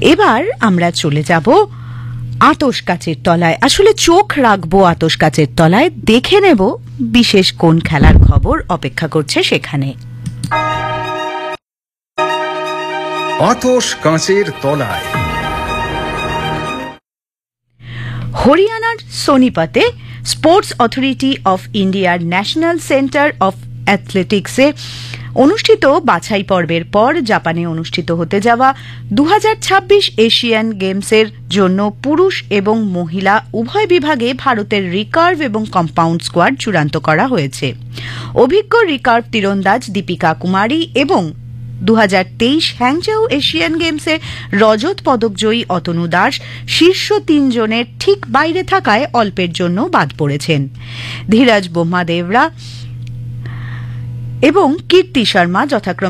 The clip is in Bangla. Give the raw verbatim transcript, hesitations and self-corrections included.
এবার আমরা চলে যাব আতশ কাচের তলায়। আসলে চোখ রাখবো আতশ কাচের তলায়, দেখে নেব বিশেষ কোন খেলার খবর অপেক্ষা করছে সেখানে। আতশ কাচের তলায়। হরিয়ানার সোনিপতে স্পোর্টস অথরিটি অফ ইন্ডিয়ার ন্যাশনাল সেন্টার অফ অ্যাথলেটিক্সে অনুষ্ঠিত বাছাই পর্বের পর জাপানে অনুষ্ঠিত হতে যাওয়া দু হাজার ছাব্বিশ এশিয়ান গেমসের জন্য পুরুষ এবং মহিলা উভয় বিভাগে ভারতের রিকার্ভ এবং কম্পাউন্ড স্কোয়াড চূড়ান্ত করা হয়েছে। অভিজ্ঞ রিকার্ভ তীরন্দাজ দীপিকা কুমারী এবং দু হাজার তেইশ হ্যাংজাউ এশিয়ান গেমসে রজত পদকজয়ী অতনু দাস শীর্ষ তিনজনের ঠিক বাইরে থাকায় অল্পের জন্য বাদ পড়েছেন। ধীরাজ বোম্মাদেবরা এবং কীর্তি শর্মা যথাক্রমে